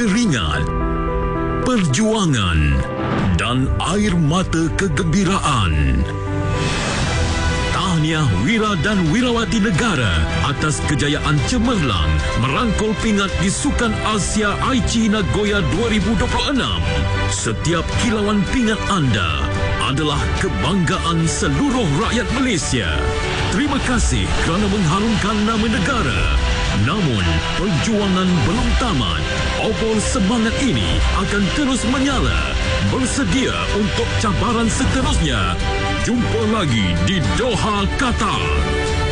keringat, perjuangan dan air mata kegembiraan. Tahniah Wira dan Wirawati Negara atas kejayaan cemerlang merangkul pingat di Sukan Asia Aichi Nagoya 2026. Setiap kilauan pingat anda adalah kebanggaan seluruh rakyat Malaysia. Terima kasih kerana mengharumkan nama negara. Namun, perjuangan belum tamat. Obor semangat ini akan terus menyala. Bersedia untuk cabaran seterusnya. Jumpa lagi di Doha, Qatar.